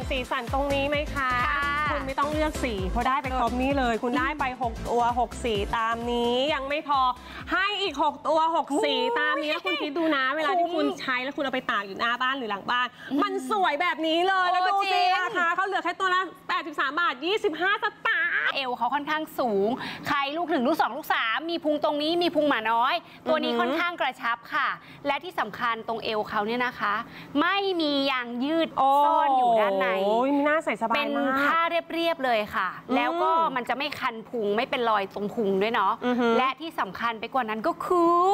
สีสันตรงนี้ไหมคะคุณไม่ต้องเลือกสีเพราะได้ไปครบนี้เลยคุณได้ไป6ตัว6สีตามนี้ยังไม่พอให้อีก6ตัว6สีตามนี้คุณคิดดูนะเวลาที่คุณใช้แล้วคุณเอาไปตากอยู่หน้าบ้านหรือหลังบ้านมันสวยแบบนี้เลยแล้วดูสิราคาเขาเหลือแค่ตัวละ83 บาท 25 สตางค์เอวเขาค่อนข้างสูงใครลูก1ลูก2ลูก3มีพุงตรงนี้มีพุงหมาน้อยตัวนี้ค่อนข้างกระชับค่ะและที่สำคัญตรงเอวเขาเนี่ยนะคะไม่มียางยืดซ่อนอยู่ด้านในน่าใส่สบายมากเป็นผ้าเรียบๆเลยค่ะแล้วก็มันจะไม่คันพุงไม่เป็นรอยตรงพุงด้วยเนาะและที่สำคัญไปกว่านั้นก็คือ